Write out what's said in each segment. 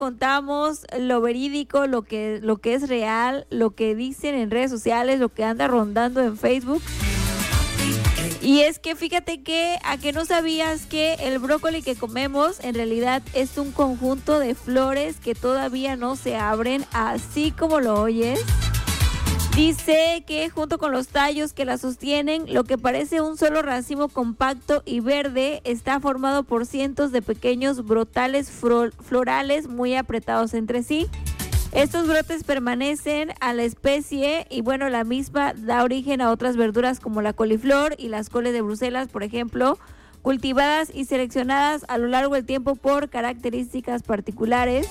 contamos lo verídico, lo que es real, lo que dicen en redes sociales, lo que anda rondando en Facebook. Y es que fíjate que a que no sabías que el brócoli que comemos en realidad es un conjunto de flores que todavía no se abren, así como lo oyes. Dice que junto con los tallos que la sostienen, lo que parece un solo racimo compacto y verde está formado por cientos de pequeños brotales florales muy apretados entre sí. Estos brotes permanecen a la especie y bueno, la misma da origen a otras verduras como la coliflor y las coles de Bruselas, por ejemplo, cultivadas y seleccionadas a lo largo del tiempo por características particulares.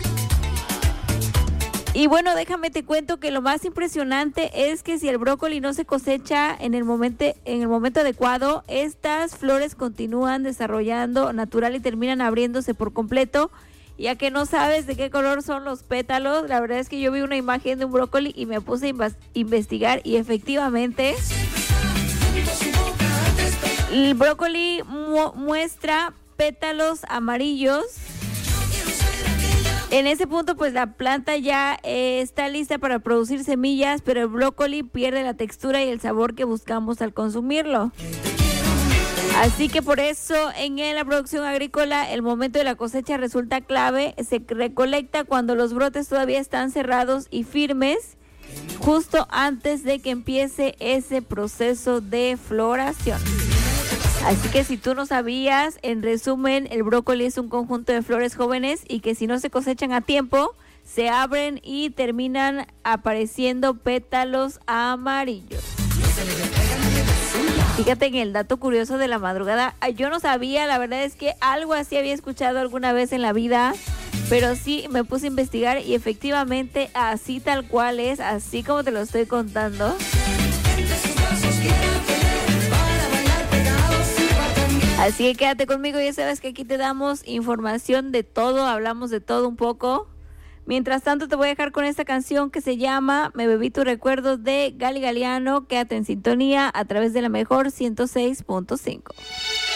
Y bueno, déjame te cuento que lo más impresionante es que si el brócoli no se cosecha en el momento adecuado, estas flores continúan desarrollando natural y terminan abriéndose por completo. Ya que no sabes de qué color son los pétalos, la verdad es que yo vi una imagen de un brócoli y me puse a investigar y efectivamente el brócoli muestra pétalos amarillos. En ese punto pues la planta ya está lista para producir semillas, pero el brócoli pierde la textura y el sabor que buscamos al consumirlo. Así que por eso en la producción agrícola el momento de la cosecha resulta clave. Se recolecta cuando los brotes todavía están cerrados y firmes, justo antes de que empiece ese proceso de floración. Así que si tú no sabías, en resumen, el brócoli es un conjunto de flores jóvenes y que si no se cosechan a tiempo, se abren y terminan apareciendo pétalos amarillos. Fíjate en el dato curioso de la madrugada, yo no sabía, la verdad es que algo así había escuchado alguna vez en la vida, pero sí me puse a investigar y efectivamente así tal cual es, así como te lo estoy contando. Así que quédate conmigo, ya sabes que aquí te damos información de todo, hablamos de todo un poco. Mientras tanto te voy a dejar con esta canción que se llama Me bebí tu recuerdo de Gali Galiano. Quédate en sintonía a través de la mejor 106.5.